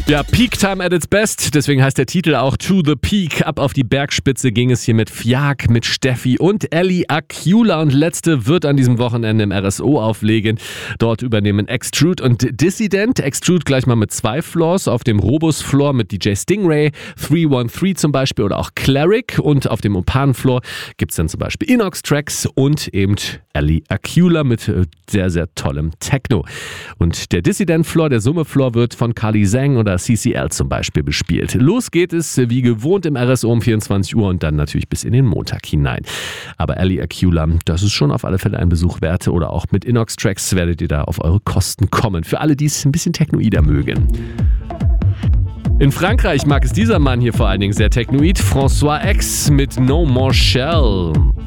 Ja, Peak Time at its best, deswegen heißt der Titel auch To the Peak. Ab auf die Bergspitze ging es hier mit Fiak, mit Steffi und Ellie Aquila und letzte wird an diesem Wochenende im RSO auflegen. Dort übernehmen Extrude und Dissident. Extrude gleich mal mit 2 Floors, auf dem Robus-Floor mit DJ Stingray, 313 zum Beispiel oder auch Cleric und auf dem Opan-Floor gibt es dann zum Beispiel Inox-Tracks und eben Ellie Aquila mit sehr, sehr tollem Techno. Und der Dissident-Floor, der Summe-Floor wird von Kali Zhang oder CCL zum Beispiel bespielt. Los geht es wie gewohnt im RSO um 24 Uhr und dann natürlich bis in den Montag hinein. Aber Ellie Aquila, das ist schon auf alle Fälle ein Besuch wert oder auch mit Inox Tracks werdet ihr da auf eure Kosten kommen. Für alle, die es ein bisschen technoider mögen. In Frankreich mag es dieser Mann hier vor allen Dingen sehr technoid. François X mit No More Shell.